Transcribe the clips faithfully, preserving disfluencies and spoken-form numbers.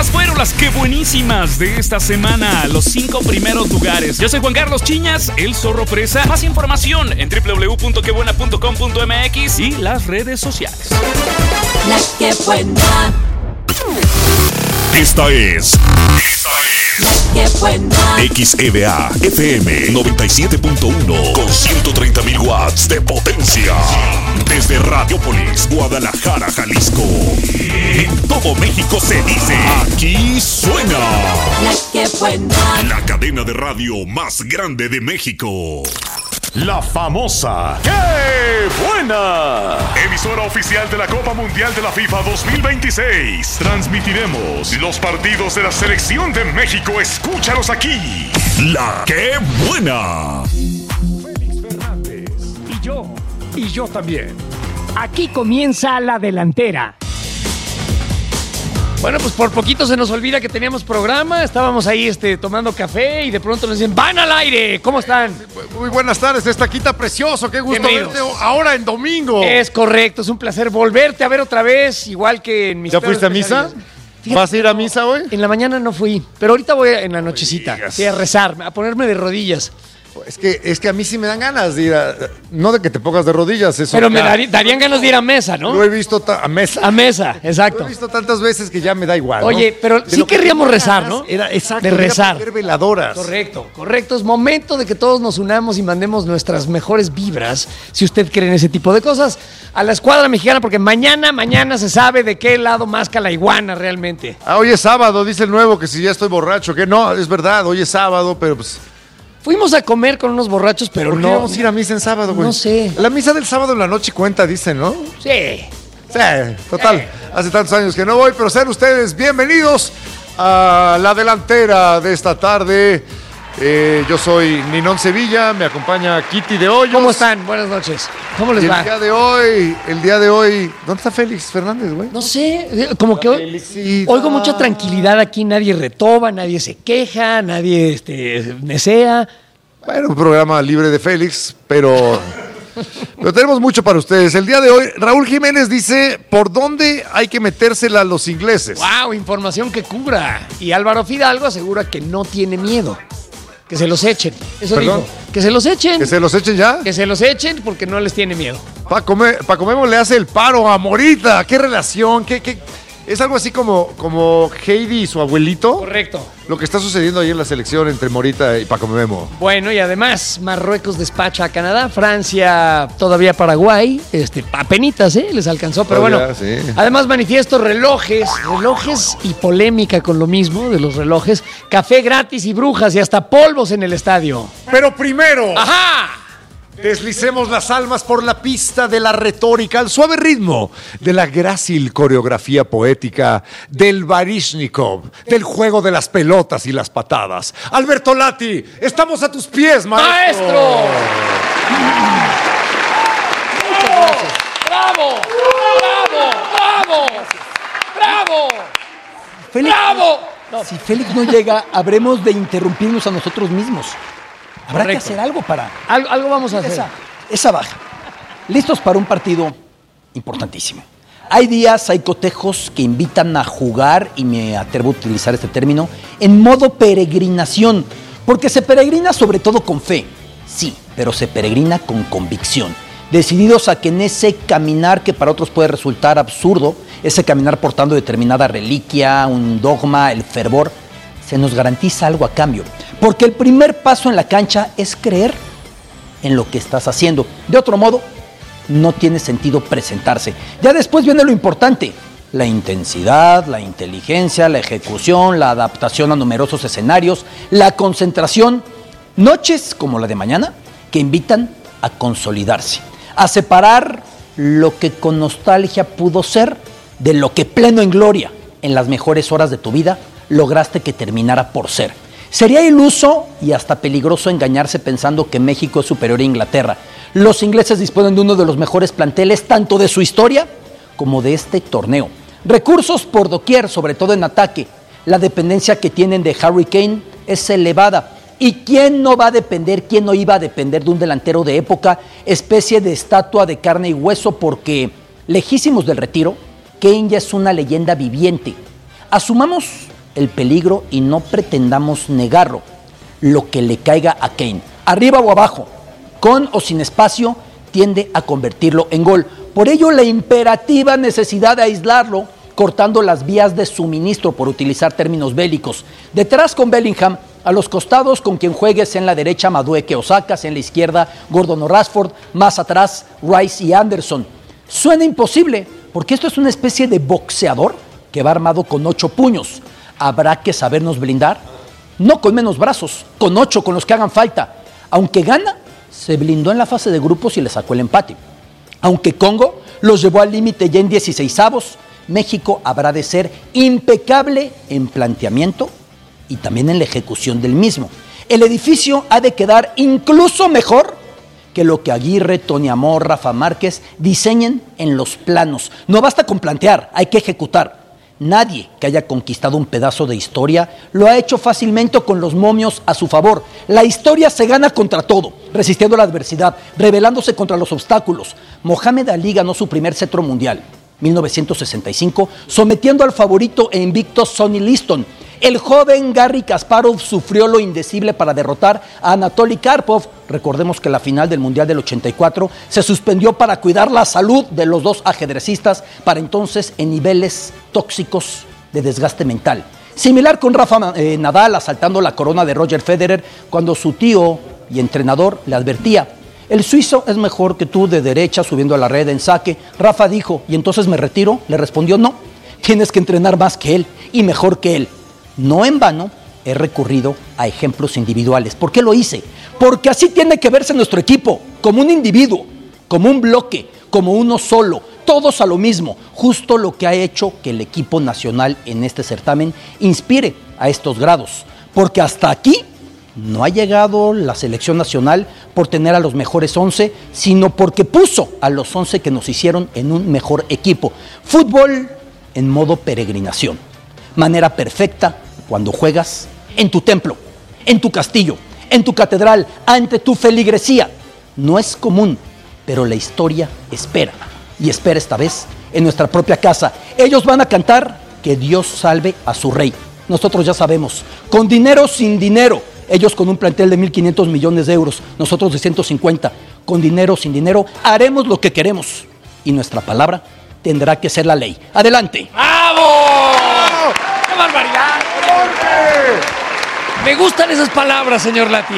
Estas fueron las que buenísimas de esta semana, los cinco primeros lugares. Yo soy Juan Carlos Chiñas, el Zorro Fresa. Más información en doble u doble u doble u punto que buena punto com punto m x y las redes sociales. La que buena. Esta es... Esta es... La que buena. X E V A F M noventa y siete punto uno con ciento treinta mil watts de potencia. Desde Radiopolis, Guadalajara, Jalisco. En todo México se dice, aquí suena. La que buena. La cadena de radio más grande de México. La famosa ¡Qué buena! Emisora oficial de la Copa Mundial de la FIFA dos mil veintiséis. Transmitiremos los partidos de la selección de México. Escúchalos aquí. La ¡Qué buena! Félix Fernández. Y yo. Y yo también. Aquí comienza la delantera. Bueno, pues por poquito se nos olvida que teníamos programa. Estábamos ahí este, tomando café y de pronto nos dicen ¡van al aire! ¿Cómo están? Muy buenas tardes, esta quita precioso. Qué gusto Bienvenidos. verte ahora en domingo. Es correcto, es un placer volverte a ver otra vez, igual que en mis ¿Ya peores fuiste a misa? pesadillas. Fíjate, ¿Vas a ir a misa hoy? En la mañana no fui, pero ahorita voy en la nochecita. digas. Sí, a rezar, a ponerme de rodillas. Es que, es que a mí sí me dan ganas de ir a... No de que te pongas de rodillas, eso. Pero me ya. darí- darían ganas de ir a mesa, ¿no? Lo he visto ta- a mesa. A mesa, Lo exacto. he visto tantas veces que ya me da igual, ¿no? Oye, pero De sí lo que querríamos tenías rezar, ganas ¿no? Era exacto. De era rezar. poner veladoras. Correcto, correcto. Es momento de que todos nos unamos y mandemos nuestras mejores vibras, si usted cree en ese tipo de cosas, a la escuadra mexicana, porque mañana, mañana se sabe de qué lado masca la iguana realmente. Ah, hoy es sábado, dice el nuevo, que si ya estoy borracho. Que no, es verdad, hoy es sábado, pero pues... Fuimos a comer con unos borrachos, pero ¿Por qué no. vamos a ir a misa en sábado, güey? No sé. La misa del sábado en la noche cuenta, dicen, ¿no? Sí. Sí, total. Hace tantos años que no voy, pero sean ustedes bienvenidos a la delantera de esta tarde. Eh, yo soy Ninón Sevilla, me acompaña Kitty de Hoyos. ¿Cómo están? Buenas noches. ¿Cómo les Y el va? día de hoy, el día de hoy, ¿dónde está Félix Fernández, güey? No sé, como que hoy, Felicidad. oigo mucha tranquilidad aquí, nadie retoba, nadie se queja, nadie este, nesea. Bueno, un programa libre de Félix, pero, pero tenemos mucho para ustedes. El día de hoy, Raúl Jiménez dice, ¿por dónde hay que metérsela a los ingleses? ¡Wow! Información que cubra. Y Álvaro Fidalgo asegura que no tiene miedo. Que se los echen. Eso ¿Perdón? dijo. Que se los echen. ¿Que se los echen ya? Que se los echen porque no les tiene miedo. Paco, Me- Paco Memo le hace el paro a Morita. ¿Qué relación? ¿Qué, qué? Es algo así como, como Heidi y su abuelito. Correcto. Lo que está sucediendo ahí en la selección entre Morita y Paco Memo. Bueno, y además, Marruecos despacha a Canadá, Francia todavía Paraguay, este, apenitas, ¿eh? Les alcanzó, pero Todavía, bueno. sí. Además, manifiesto relojes, relojes y polémica con lo mismo de los relojes, café gratis y brujas y hasta polvos en el estadio. Pero primero, ¡Ajá! deslicemos las almas por la pista de la retórica, al suave ritmo de la grácil coreografía poética del Baryshnikov, del juego de las pelotas y las patadas. Alberto Lati, estamos a tus pies, maestro. ¡Maestro! Muchas gracias. ¡Bravo! ¡Bravo! ¡Bravo! ¡Bravo! Félix, ¡Bravo! No. Si Félix no llega, habremos de interrumpirnos a nosotros mismos. Habrá Correcto. que hacer algo para Algo, algo vamos a hacer. esa, esa baja. Listos para un partido importantísimo. Hay días, hay cotejos que invitan a jugar, y me atrevo a utilizar este término, en modo peregrinación. Porque se peregrina sobre todo con fe, sí, pero se peregrina con convicción. Decididos a que en ese caminar que para otros puede resultar absurdo, ese caminar portando determinada reliquia, un dogma, el fervor, se nos garantiza algo a cambio. Porque el primer paso en la cancha es creer en lo que estás haciendo. De otro modo, no tiene sentido presentarse. Ya después viene lo importante: la intensidad, la inteligencia, la ejecución, la adaptación a numerosos escenarios, la concentración. Noches como la de mañana que invitan a consolidarse, a separar lo que con nostalgia pudo ser de lo que pleno en gloria en las mejores horas de tu vida lograste que terminara por ser. Sería iluso y hasta peligroso engañarse pensando que México es superior a Inglaterra. Los ingleses disponen de uno de los mejores planteles tanto de su historia como de este torneo. Recursos por doquier, sobre todo en ataque. La dependencia que tienen de Harry Kane es elevada. ¿Y quién no va a depender, quién no iba a depender de un delantero de época, especie de estatua de carne y hueso? Porque, lejísimos del retiro, Kane ya es una leyenda viviente. Asumamos el peligro y no pretendamos negarlo. Lo que le caiga a Kane, arriba o abajo, con o sin espacio, tiende a convertirlo en gol. Por ello, la imperativa necesidad de aislarlo, cortando las vías de suministro, por utilizar términos bélicos. Detrás con Bellingham, a los costados con quien juegues, en la derecha Madueke o Saka, en la izquierda Gordon o Rashford, más atrás Rice y Anderson. Suena imposible, porque esto es una especie de boxeador que va armado con ocho puños. Habrá que sabernos blindar, no con menos brazos, con ocho, con los que hagan falta. Aunque Ghana se blindó en la fase de grupos y le sacó el empate. Aunque Congo los llevó al límite ya en dieciseisavos, México habrá de ser impecable en planteamiento y también en la ejecución del mismo. El edificio ha de quedar incluso mejor que lo que Aguirre, Tony Amor, Rafa Márquez diseñen en los planos. No basta con plantear, hay que ejecutar. Nadie que haya conquistado un pedazo de historia lo ha hecho fácilmente con los momios a su favor. La historia se gana contra todo, resistiendo la adversidad, rebelándose contra los obstáculos. Mohamed Ali ganó su primer cetro mundial, mil novecientos sesenta y cinco, sometiendo al favorito e invicto Sonny Liston. El joven Garry Kasparov sufrió lo indecible para derrotar a Anatoly Karpov. Recordemos que la final del Mundial del ochenta y cuatro se suspendió para cuidar la salud de los dos ajedrecistas, para entonces en niveles tóxicos de desgaste mental. Similar con Rafa eh, Nadal asaltando la corona de Roger Federer, cuando su tío y entrenador le advertía: el suizo es mejor que tú de derecha subiendo a la red en saque. Rafa dijo: ¿y entonces me retiro? Le respondió: no, tienes que entrenar más que él y mejor que él. No en vano he recurrido a ejemplos individuales. ¿Por qué lo hice? Porque así tiene que verse nuestro equipo, como un individuo, como un bloque, como uno solo, todos a lo mismo, justo lo que ha hecho que el equipo nacional en este certamen inspire a estos grados. Porque hasta aquí no ha llegado la selección nacional por tener a los mejores once, sino porque puso a los once que nos hicieron en un mejor equipo. Fútbol en modo peregrinación. Manera perfecta cuando juegas en tu templo, en tu castillo, en tu catedral, ante tu feligresía. No es común, pero la historia espera. Y espera esta vez en nuestra propia casa. Ellos van a cantar que Dios salve a su rey. Nosotros ya sabemos, con dinero o sin dinero. Ellos con un plantel de mil quinientos millones de euros, nosotros de ciento cincuenta. Con dinero o sin dinero, haremos lo que queremos. Y nuestra palabra tendrá que ser la ley. ¡Adelante! ¡Bravo! ¡Qué barbaridad! Me gustan esas palabras, señor Lati.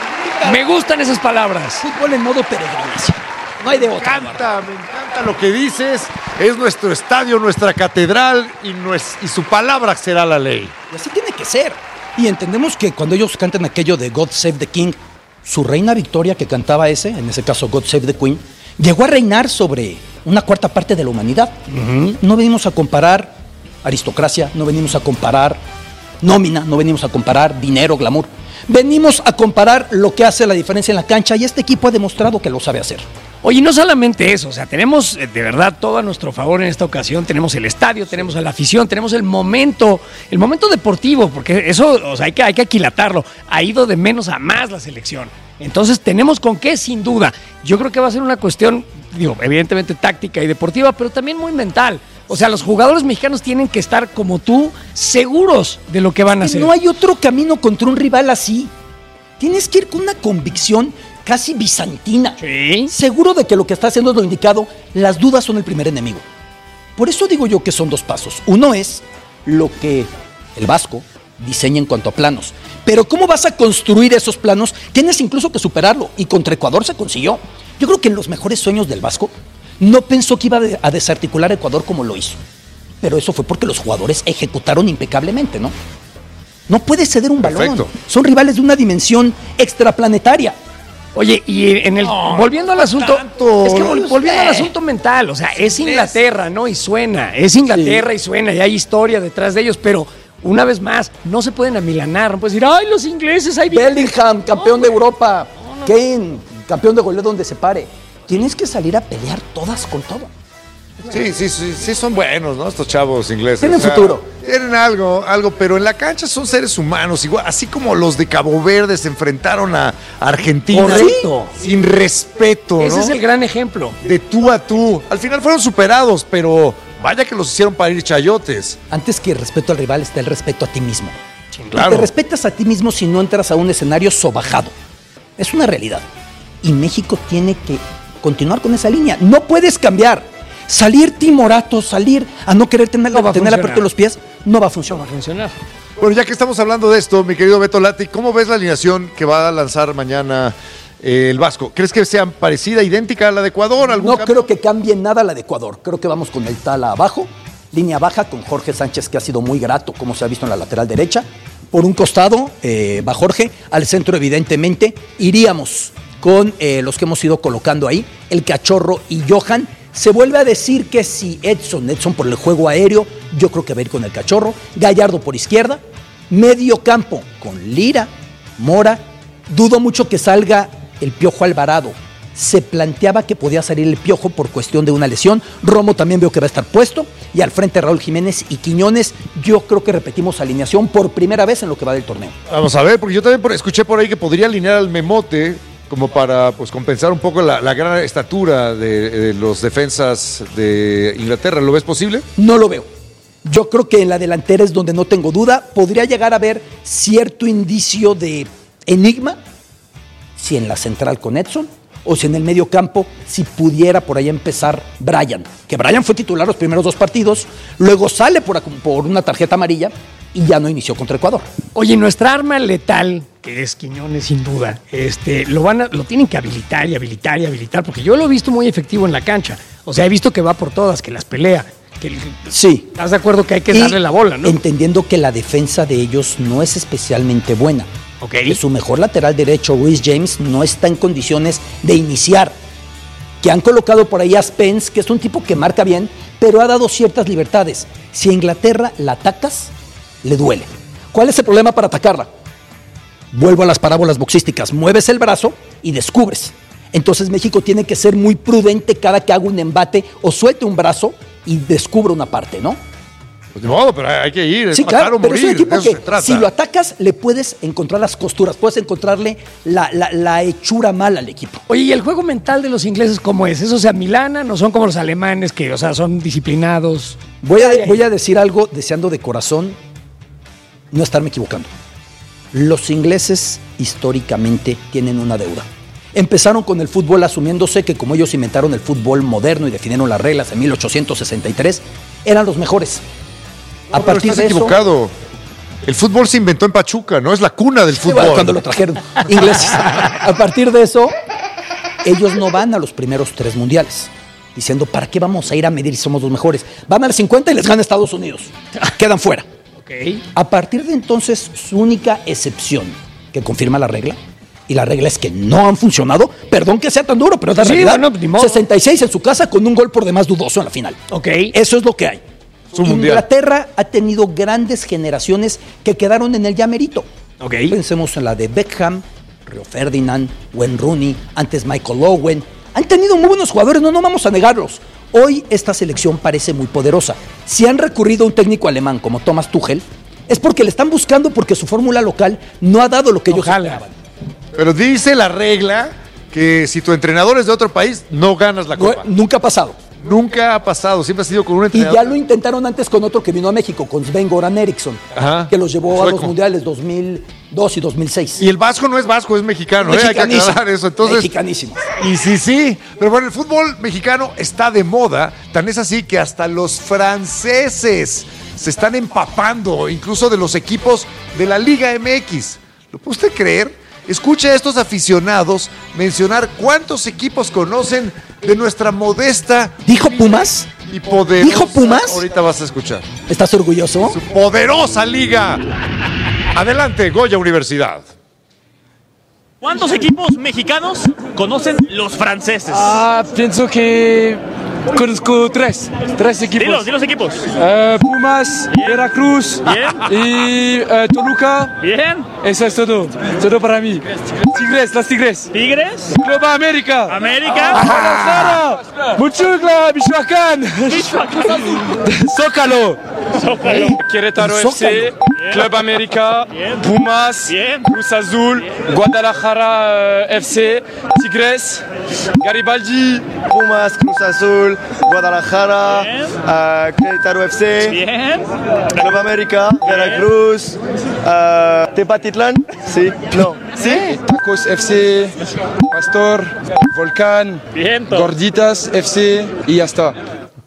Me gustan esas palabras. Fútbol en modo peregrinación. No hay de otra. Me encanta, me encanta lo que dices. Es nuestro estadio, nuestra catedral y, nues- y su palabra será la ley. Y así tiene que ser. Y entendemos que cuando ellos cantan aquello de God Save the King, su reina Victoria, que cantaba ese, en ese caso God Save the Queen, llegó a reinar sobre una cuarta parte de la humanidad. Uh-huh. No venimos a comparar aristocracia, no venimos a comparar nómina, no venimos a comparar dinero, glamour. Venimos a comparar lo que hace la diferencia en la cancha y este equipo ha demostrado que lo sabe hacer. Oye, no solamente eso, o sea, tenemos de verdad todo a nuestro favor en esta ocasión. Tenemos el estadio, tenemos a la afición, tenemos el momento, el momento deportivo, porque eso, o sea, hay que, hay que aquilatarlo. Ha ido de menos a más la selección. Entonces, tenemos con qué, sin duda. Yo creo que va a ser una cuestión, digo, evidentemente táctica y deportiva, pero también muy mental. O sea, los jugadores mexicanos tienen que estar, como tú, seguros de lo que van a hacer. No hay otro camino contra un rival así. Tienes que ir con una convicción casi bizantina. Sí. Seguro de que lo que está haciendo es lo indicado. Las dudas son el primer enemigo. Por eso digo yo que son dos pasos. Uno es lo que el Vasco diseña en cuanto a planos. Pero ¿cómo vas a construir esos planos? Tienes incluso que superarlo. Y contra Ecuador se consiguió. Yo creo que en los mejores sueños del Vasco no pensó que iba a desarticular a Ecuador como lo hizo. Pero eso fue porque los jugadores ejecutaron impecablemente, ¿no? No puede ceder un balón. Perfecto. Son rivales de una dimensión extraplanetaria. Oye, y en el No, volviendo al asunto, tanto. es que vol- volviendo al Eh. asunto mental, o sea, es Inglaterra, ¿no? Y suena, es Inglaterra Sí. y suena, y hay historia detrás de ellos, pero una vez más, no se pueden amilanar, no puedes decir, ay, los ingleses, ahí vienen. Bellingham, campeón de Europa. Kane, campeón de goleo donde se pare. Tienes que salir a pelear todas con todo. Sí, sí, sí, sí son buenos, ¿no? Estos chavos ingleses. Tienen futuro. Tienen algo, algo, pero en la cancha son seres humanos, igual, así como los de Cabo Verde se enfrentaron a Argentina. Correcto. Sin respeto, ¿no? Ese es el gran ejemplo. De tú a tú. Al final fueron superados, pero Vaya que los hicieron para ir chayotes. Antes que el respeto al rival está el respeto a ti mismo. Claro. Te respetas a ti mismo si no entras a un escenario sobajado. Es una realidad. Y México tiene que continuar con esa línea. No puedes cambiar. Salir timorato, salir a no querer tener, No va la, a tener funcionar. aperto en los pies, no va a No funcionar. va a funcionar. Bueno, ya que estamos hablando de esto, mi querido Beto Lati, ¿cómo ves la alineación que va a lanzar mañana eh, el Vasco? ¿Crees que sea parecida, idéntica a la de Ecuador? ¿Algún No cambio? creo que cambie nada la de Ecuador. Creo que vamos con el Tala abajo, línea baja con Jorge Sánchez, que ha sido muy grato, como se ha visto en la lateral derecha. Por un costado eh, va Jorge, al centro evidentemente iríamos con eh, los que hemos ido colocando ahí, el Cachorro y Johan. Se vuelve a decir que si Edson, Edson por el juego aéreo, yo creo que va a ir con el Cachorro. Gallardo por izquierda, medio campo con Lira, Mora. Dudo mucho que salga el Piojo Alvarado. Se planteaba que podía salir el Piojo por cuestión de una lesión. Romo también veo que va a estar puesto. Y al frente Raúl Jiménez y Quiñones. Yo creo que repetimos alineación por primera vez en lo que va del torneo. Vamos a ver, porque yo también por- escuché por ahí que podría alinear al Memote como para pues compensar un poco la, la gran estatura de, de los defensas de Inglaterra. ¿Lo ves posible? No lo veo. Yo creo que en la delantera es donde no tengo duda. Podría llegar a haber cierto indicio de enigma, si en la central con Edson, o si en el medio campo, si pudiera por ahí empezar Brian. Que Brian fue titular los primeros dos partidos, luego sale por, por una tarjeta amarilla y ya no inició contra Ecuador. Oye, nuestra arma letal, que es Quiñones sin duda, este, lo van a, lo tienen que habilitar y habilitar y habilitar, porque yo lo he visto muy efectivo en la cancha. O sea, he visto que va por todas, que las pelea. Que, Sí. ¿Estás de acuerdo que hay que Y darle la bola, no? entendiendo que la defensa de ellos no es especialmente buena. Ok. Que su mejor lateral derecho, Reece James, no está en condiciones de iniciar. Que han colocado por ahí a Spence, que es un tipo que marca bien, pero ha dado ciertas libertades. Si a Inglaterra la atacas, le duele. ¿Cuál es el problema para atacarla? Vuelvo a las parábolas boxísticas. Mueves el brazo y descubres. Entonces México tiene que ser muy prudente cada que haga un embate o suelte un brazo y descubra una parte, ¿no? Pues de modo, pero hay que ir, es Sí, matar claro, o pero es un morir, equipo de eso que se trata. si lo atacas le puedes encontrar las costuras, puedes encontrarle la, la, la hechura mal al equipo. Oye, ¿y el juego mental de los ingleses cómo es? ¿Eso se amilana? ¿No son como los alemanes que, o sea, son disciplinados? Voy a, voy a decir algo deseando de corazón no estarme equivocando. Los ingleses históricamente tienen una deuda. Empezaron con el fútbol asumiéndose que como ellos inventaron el fútbol moderno y definieron las reglas en mil ochocientos sesenta y tres, eran los mejores. No, A pero partir estás de eso, equivocado. El fútbol se inventó en Pachuca, ¿no? Es la cuna del Sí, fútbol. bueno, cuando lo trajeron ingleses. A partir de eso, ellos no van a los primeros tres mundiales. Diciendo, ¿para qué vamos a ir a medir si somos los mejores? Van al cincuenta y les gana Estados Unidos. Quedan fuera. Ok. A partir de entonces, su única excepción que confirma la regla, y la regla es que no han funcionado, perdón que sea tan duro, pero es la Sí, realidad. bueno, ni modo. sesenta y seis en su casa con un gol por demás dudoso en la final. Ok. Eso es lo que hay. Es un mundial. Inglaterra ha tenido grandes generaciones que quedaron en el ya merito. Ok. Pensemos en la de Beckham, Rio Ferdinand, Wayne Rooney, antes Michael Owen. Han tenido muy buenos jugadores, no, no vamos a negarlos. Hoy esta selección parece muy poderosa. Si han recurrido a un técnico alemán como Thomas Tuchel, es porque le están buscando porque su fórmula local no ha dado lo que ellos Ojalá. esperaban. Pero dice la regla que si tu entrenador es de otro país, no ganas la No, copa. nunca ha pasado. Nunca ha pasado, siempre ha sido con un Y entrenador. ya lo intentaron antes con otro que vino a México, con Sven-Goran Eriksson, Ajá. que los llevó a Sueco. los mundiales dos mil dos y dos mil seis. Y el vasco no es vasco, es mexicano, ¿eh? Hay que Mexicanísimo. aclarar eso. Entonces, Mexicanísimo. y sí, sí. Pero bueno, el fútbol mexicano está de moda. Tan es así que hasta los franceses se están empapando, incluso de los equipos de la Liga M X. ¿Lo puede usted creer? Escuche a estos aficionados mencionar cuántos equipos conocen de nuestra modesta ¿Dijo Pumas? y poderosa. ¿Dijo Pumas? Ahorita vas a escuchar. ¿Estás orgulloso? Su poderosa liga. Adelante, Goya Universidad. ¿Cuántos equipos mexicanos conocen los franceses? Ah, pienso que conozco tres, tres equipos. Dilos, dilos equipos. Eh, Pumas, Veracruz Bien. y eh, Toluca. Bien. Eso es todo, todo para mí. Tigres, las Tigres. Tigres. Club América. América. Guadalajara. Muchucla, Michoacán. Zócalo. Zócalo. Querétaro El F C, Zócalo. Club América, Bien. Pumas, Bien. Cruz Azul, Guadalajara eh, F C, Tigres, Garibaldi, Pumas, Cruz Azul, Azul, Guadalajara, uh, Querétaro F C, Bien. Nueva América, Veracruz, uh, Tepatitlán, sí, no, sí. Tacos F C, Pastor, Volcán, Vientos. Gorditas F C y ya está.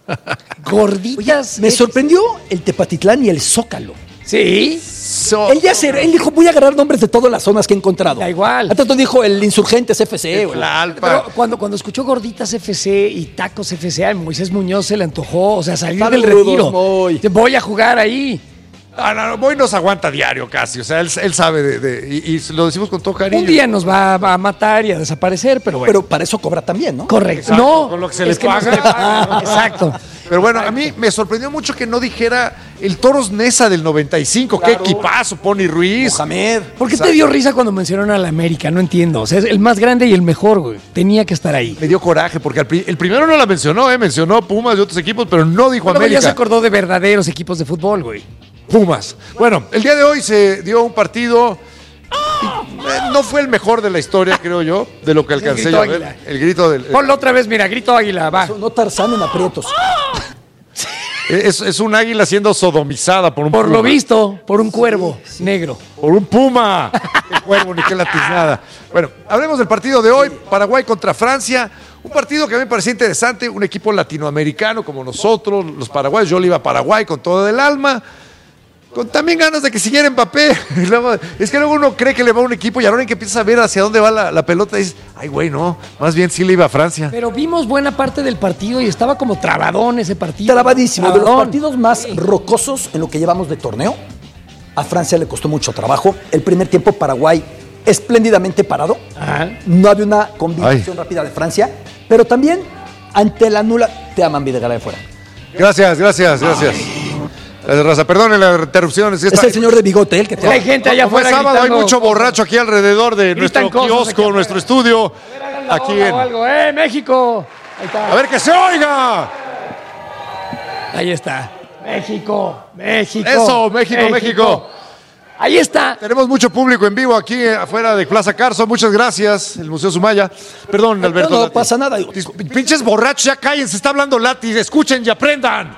Gorditas. Me sorprendió el Tepatitlán y el Zócalo. Sí. Él ya se, él dijo, voy a agarrar nombres de todas las zonas que he encontrado. Da igual. Hasta entonces dijo el Insurgentes F C. güey. La Alpa. Pero cuando, cuando escuchó Gorditas F C y Tacos F C, a Moisés Muñoz se le antojó, o sea, salir del Saludos, retiro. Moy. Voy a jugar ahí. Ah, no, no, Moy nos aguanta diario casi, o sea, él, él sabe de, de- y, y lo decimos con todo cariño. Un día nos va, va a matar y a desaparecer, pero bueno. Pero para eso cobra también, ¿no? Correcto. Exacto, No, con lo que se es le no paga. le paga. Exacto. Pero bueno, a mí me sorprendió mucho que no dijera el Toros Nesa del noventa y cinco, Claro. qué equipazo, Pony Ruiz. Mohamed. ¿Por qué te dio risa cuando mencionaron a la América? No entiendo. O sea, es el más grande y el mejor, güey. Tenía que estar ahí. Me dio coraje porque al pri- el primero no la mencionó, ¿eh? Mencionó Pumas y otros equipos, pero no dijo Luego ya América. se acordó de verdaderos equipos de fútbol, güey. Pumas. Bueno, el día de hoy se dio un partido. eh, No fue el mejor de la historia, creo yo, de lo que alcancé grito yo a ver. águila. El grito del. Ponlo otra vez, mira, grito águila, va. No Tarzán en aprietos. Es, es un águila siendo sodomizada por un Por lo puma. visto, por un cuervo negro. Por un puma. Qué cuervo, ni qué latiznada. Bueno, hablemos del partido de hoy. Paraguay contra Francia. Un partido que a mí me parecía interesante. Un equipo latinoamericano como nosotros, los paraguayos. Yo le iba a Paraguay con todo el alma. Con también ganas de que siguiera Mbappé. Y luego- es que luego uno cree que le va a un equipo y ahora en que empiezas a ver hacia dónde va la, la pelota, dices, ay, güey, no. Más bien sí le iba a Francia. Pero vimos buena parte del partido y estaba como trabadón ese partido. Trabadísimo. De los Trabadón. partidos más rocosos en lo que llevamos de torneo, a Francia le costó mucho trabajo. El primer tiempo Paraguay espléndidamente parado. Ajá. No había una combinación rápida de Francia, pero también ante la nula... Te aman, Videgaray de fuera. Gracias, gracias, gracias. Gracias, raza. Perdonen la interrupción. Es, que Es está- el señor de bigote, el que te Hay gente allá Como es afuera sábado, hay gritando mucho borracho aquí alrededor de Gritan nuestro cosas aquí kiosco, afuera. nuestro estudio. la Aquí bola en... o algo. ¡Eh, México! Ahí está. A ver que se oiga. Ahí está. México, México. Eso, México, México. Ahí está. Tenemos mucho público en vivo aquí eh, afuera de Plaza Carso. Muchas gracias, el Museo Sumaya. Perdón, Alberto. No, no Lati. pasa nada. Dis- Pinches borrachos, ya cállense, está hablando Lati. Escuchen y aprendan.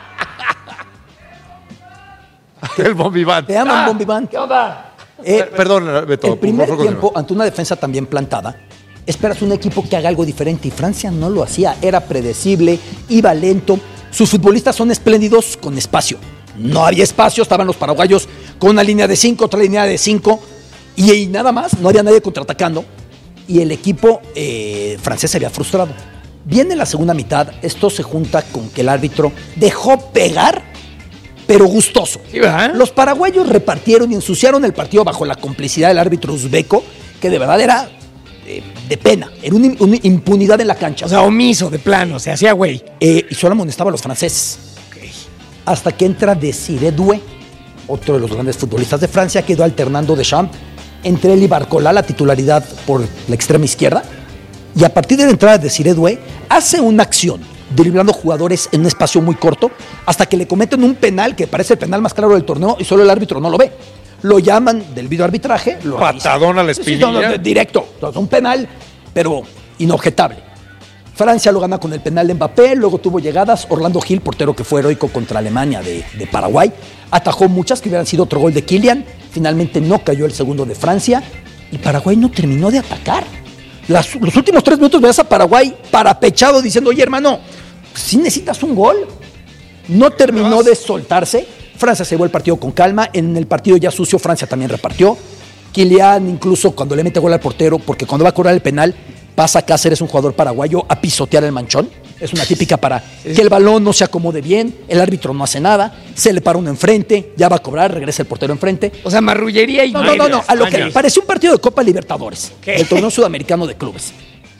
El bombiván. Te aman, Ah, Bombi Van. ¿Qué onda? Eh, Perdón, Beto. el por primer favor, tiempo, continúa. ante una defensa también plantada, esperas un equipo que haga algo diferente y Francia no lo hacía. Era predecible, iba lento. Sus futbolistas son espléndidos con espacio. No había espacio, estaban los paraguayos con una línea de cinco, otra línea de cinco y, y nada más, no había nadie contraatacando. Y el equipo eh, francés se había frustrado. Viene la segunda mitad, esto se junta con que el árbitro dejó pegar, pero gustoso. Sí, ¿verdad? Los paraguayos repartieron y ensuciaron el partido bajo la complicidad del árbitro uzbeco, que de verdad era eh, de pena, era una, una impunidad en la cancha. O sea, omiso, de plano, se hacía güey. Eh, y solo amonestaba a los franceses. Hasta que entra Desiré Doué, otro de los grandes futbolistas de Francia, quedó alternando Deschamps entre él y Barcola, la titularidad por la extrema izquierda. Y a partir de la entrada de Desiré Doué, hace una acción, driblando jugadores en un espacio muy corto, hasta que le cometen un penal que parece el penal más claro del torneo y solo el árbitro no lo ve. Lo llaman del videoarbitraje. Lo Patadón a la Sí, sí, no, no, espinilla. directo. Es un penal, pero inobjetable. Francia lo gana con el penal de Mbappé, luego tuvo llegadas. Orlando Gil, portero que fue heroico contra Alemania de, de Paraguay, atajó muchas que hubieran sido otro gol de Kylian. Finalmente no cayó el segundo de Francia y Paraguay no terminó de atacar. Las- los últimos tres minutos veías a Paraguay parapechado diciendo, oye hermano, si necesitas un gol. No terminó de soltarse. Francia se llevó el partido con calma. En el partido ya sucio, Francia también repartió. Kylian, incluso cuando le mete gol al portero, porque cuando va a cobrar el penal, pasa a Cáceres, un jugador paraguayo, a pisotear el manchón. Es una típica para que el balón no se acomode bien, el árbitro no hace nada, se le para uno enfrente, ya va a cobrar, regresa el portero enfrente. O sea, marrullería y No, no, no, no, a lo que España. parecía un partido de Copa Libertadores, ¿Qué? el torneo sudamericano de clubes.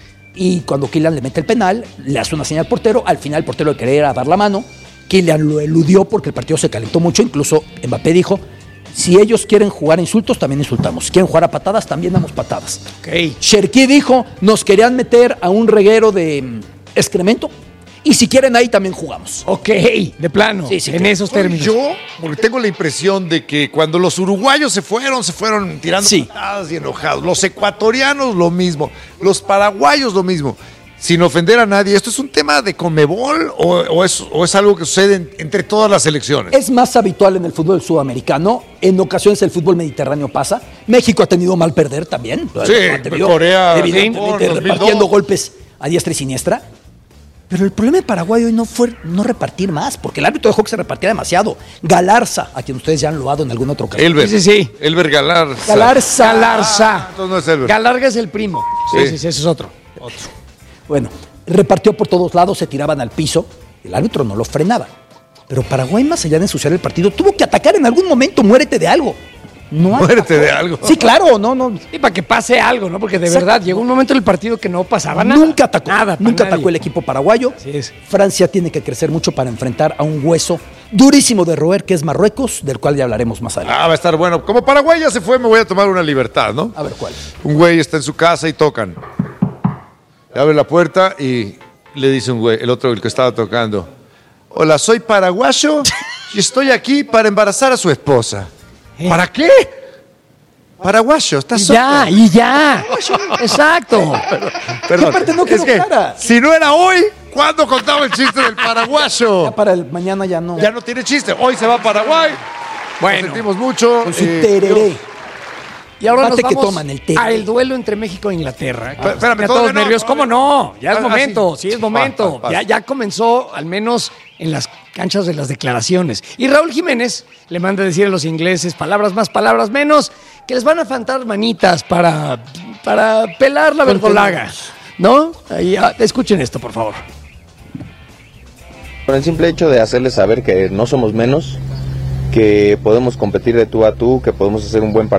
Y cuando Kylian le mete el penal, le hace una señal al portero, al final el portero le quería dar la mano, Kylian lo eludió porque el partido se calentó mucho, incluso Mbappé dijo, si ellos quieren jugar a insultos, también insultamos, si quieren jugar a patadas, también damos patadas. Ok. Cherki dijo, nos querían meter a un reguero de mm, excremento, y si quieren ahí también jugamos. Ok, de plano. Sí, sí, en claro. esos términos. Yo, porque tengo la impresión de que cuando los uruguayos se fueron, se fueron tirando Sí. patadas y enojados. Los ecuatorianos lo mismo. Los paraguayos lo mismo. sin ofender a nadie, ¿esto es un tema de Conmebol o, o, es, o es algo que sucede en, entre todas las selecciones? Es más habitual en el fútbol sudamericano. En ocasiones el fútbol mediterráneo pasa. México ha tenido mal perder también. Sí, Ha tenido, Corea, evidentemente, Japón, repartiendo dos mil dos. golpes a diestra y siniestra. Pero el problema de Paraguay hoy no fue no repartir más, porque el árbitro dejó que se repartiera demasiado. Galarza, a quien ustedes ya han loado en alguna otra ocasión. Elber. Sí, sí, sí. Elber Galarza. Galarza. Galarza. Ah, entonces no es Elber. Galarga es el primo. Sí, Sí. sí, sí, ese es otro. Bueno, repartió por todos lados, se tiraban al piso. El árbitro no lo frenaba. Pero Paraguay, más allá de ensuciar el partido, tuvo que atacar en algún momento. Muérete de algo. No Muérete atacó. de algo. Sí, claro, no, no. Y para que pase algo, ¿no? Porque de Exacto. verdad llegó un momento en el partido que no pasaba nada. Nunca atacó. Nada. para Nunca nadie. atacó el equipo paraguayo. Así es. Francia tiene que crecer mucho para enfrentar a un hueso durísimo de roer, que es Marruecos, del cual ya hablaremos más adelante. Ah, va a estar bueno. Como Paraguay ya se fue, me voy a tomar una libertad, ¿no? A ver cuál. Un güey está en su casa y tocan. Le abre la puerta y le dice un güey, el otro, el que estaba tocando: hola, soy paraguayo y estoy aquí para embarazar a su esposa. ¿Para qué? Paraguayo, estás Y solo. ya, y ya. Exacto. Perdón. aparte no es quedó que, clara. si no era hoy, ¿cuándo contaba el chiste del paraguayo? Ya para el mañana ya no. Ya no tiene chiste. Hoy se va a Paraguay. Bueno. Lo sentimos mucho. Con su eh, tereré. Y ahora nos Mate que vamos toman, el té. a el duelo entre México e Inglaterra. Espérame, Espérame, todavía todos no, nerviosos. ¿Cómo todavía no? Ya es Ah, momento, sí. sí es momento. Vas, vas, Ya, vas. ya comenzó, al menos en las canchas de las declaraciones. Y Raúl Jiménez le manda a decir a los ingleses, palabras más, palabras menos, que les van a faltar manitas para, para pelar la verdolaga. ¿No? Ahí, ah, escuchen esto, por favor. Por el simple hecho de hacerles saber que no somos menos, que podemos competir de tú a tú, que podemos hacer un buen partido.